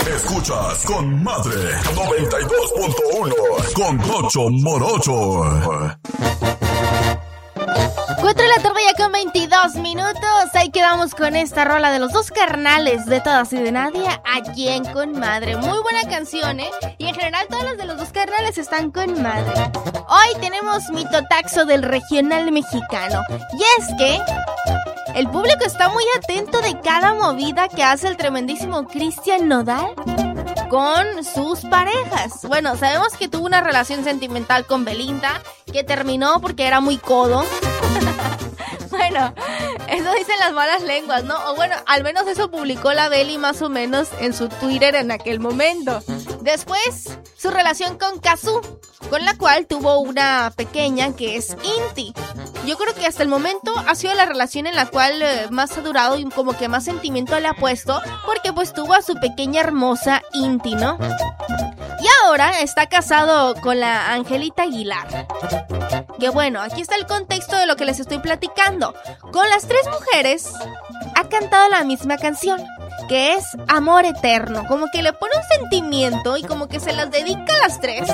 Escuchas con Madre 92.1 con Tocho Morocho. 4 de la tarde ya con 22 minutos. Ahí quedamos con esta rola de los dos carnales de Todas y de Nadie, aquí en Con Madre. Muy buena canción, ¿eh? Y en general todas las de los dos carnales están con madre. Hoy tenemos mitotaxo del regional mexicano. Y es que el público está muy atento de cada movida que hace el tremendísimo Cristian Nodal con sus parejas. Bueno, sabemos que tuvo una relación sentimental con Belinda, que terminó porque era muy codo. Bueno, eso dicen las malas lenguas, ¿no? O bueno, al menos eso publicó la Beli más o menos en su Twitter en aquel momento. Después, su relación con Cazzu, con la cual tuvo una pequeña que es Inti. Yo creo que hasta el momento ha sido la relación en la cual más ha durado y como que más sentimiento le ha puesto, porque pues tuvo a su pequeña hermosa Inti, ¿no? Y ahora está casado con la Angelita Aguilar. Que bueno, aquí está el contexto de lo que les estoy platicando. Con las tres mujeres ha cantado la misma canción, que es Amor Eterno. Como que le pone un sentimiento y como que se las dedica a las tres.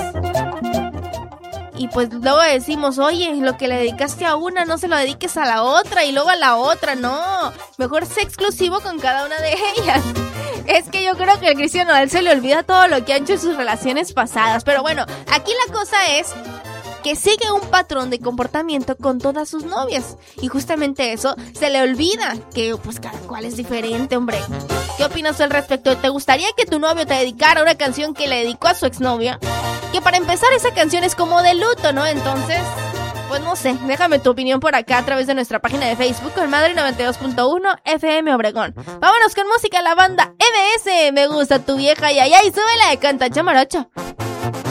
Y pues luego decimos, oye, lo que le dedicaste a una no se lo dediques a la otra y luego a la otra, no. Mejor sé exclusivo con cada una de ellas. Es que yo creo que al Cristian Nodal se le olvida todo lo que ha hecho en sus relaciones pasadas. Pero bueno, aquí la cosa es que sigue un patrón de comportamiento con todas sus novias. Y justamente eso se le olvida, que pues cada cual es diferente, hombre. ¿Qué opinas al respecto? ¿Te gustaría que tu novio te dedicara una canción que le dedicó a su exnovia? Que para empezar esa canción es como de luto, ¿no? Entonces, pues no sé, déjame tu opinión por acá a través de nuestra página de Facebook con Madre 92.1 FM Obregón. Vámonos con música, la banda MS, Me Gusta Tu Vieja, y allá y súbela, canta Chamaracho.